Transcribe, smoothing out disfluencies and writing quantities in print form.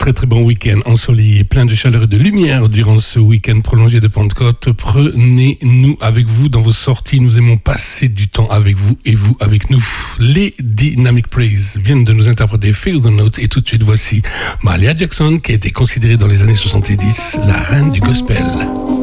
très très bon week-end ensoleillé, plein de chaleur et de lumière durant ce week-end prolongé de Pentecôte. Prenez-nous avec vous dans vos sorties. Nous aimons passer du temps avec vous et vous avec nous. Les Dynamic Praise viennent de nous interpréter Feel the Note et tout de suite voici Mahalia Jackson qui a été considérée dans les années 70 la reine du gospel.